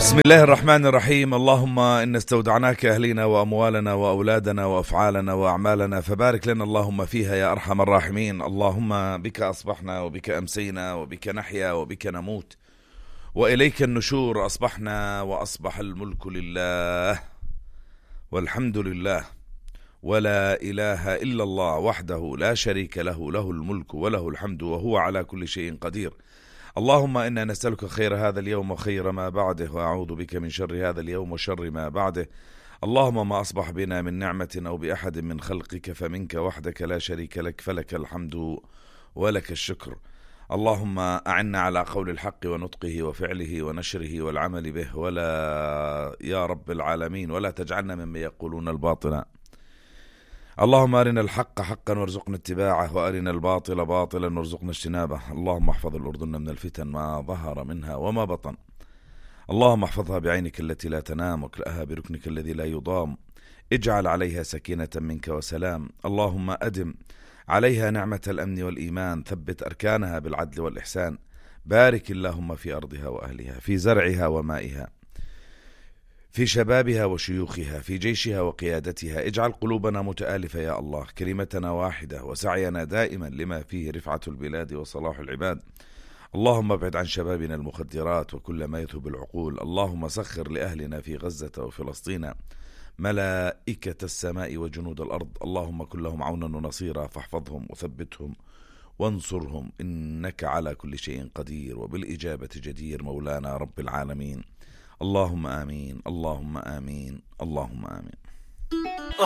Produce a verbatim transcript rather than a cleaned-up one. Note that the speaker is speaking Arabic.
بسم الله الرحمن الرحيم. اللهم إن استودعناك أهلنا وأموالنا وأولادنا وأفعالنا وأعمالنا فبارك لنا اللهم فيها يا أرحم الراحمين. اللهم بك أصبحنا وبك أمسينا وبك نحيا وبك نموت وإليك النشور. أصبحنا وأصبح الملك لله والحمد لله ولا إله إلا الله وحده لا شريك له، له الملك وله الحمد وهو على كل شيء قدير. اللهم إنا نسألك خير هذا اليوم وخير ما بعده، وأعوذ بك من شر هذا اليوم وشر ما بعده. اللهم ما أصبح بنا من نعمة أو بأحد من خلقك فمنك وحدك لا شريك لك، فلك الحمد ولك الشكر. اللهم أعنا على قول الحق ونطقه وفعله ونشره والعمل به، ولا يا رب العالمين ولا تجعلنا ممن يقولون الباطل. اللهم أرنا الحق حقا وارزقنا اتباعه، وأرنا الباطل باطلا وارزقنا اجتنابه. اللهم احفظ الأردن من الفتن ما ظهر منها وما بطن. اللهم احفظها بعينك التي لا تنام واكلأها بركنك الذي لا يضام. اجعل عليها سكينة منك وسلام. اللهم أدم عليها نعمة الأمن والإيمان، ثبت أركانها بالعدل والإحسان. بارك اللهم في أرضها وأهلها، في زرعها ومائها، في شبابها وشيوخها، في جيشها وقيادتها. اجعل قلوبنا متآلفة يا الله، كلمتنا واحدة، وسعينا دائما لما فيه رفعة البلاد وصلاح العباد. اللهم ابعد عن شبابنا المخدرات وكل ما يذهب العقول. اللهم سخر لأهلنا في غزة وفلسطين ملائكة السماء وجنود الأرض. اللهم كن لهم عونا ونصيرا، فاحفظهم وثبتهم وانصرهم، إنك على كل شيء قدير وبالإجابة جدير مولانا رب العالمين. اللهم آمين، اللهم آمين، اللهم آمين.